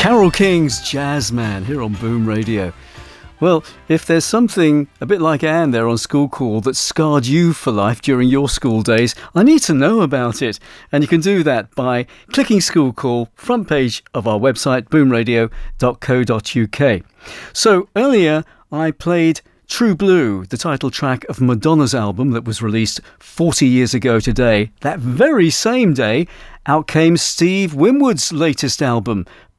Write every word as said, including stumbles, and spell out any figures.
Carole King's Jazz Man here on Boom Radio. Well, if there's something a bit like Anne there on School Call that scarred you for life during your school days, I need to know about it. And you can do that by clicking School Call, front page of our website, boom radio dot co dot uk. So earlier I played True Blue, the title track of Madonna's album that was released forty years ago today. That very same day, out came Steve Winwood's latest album,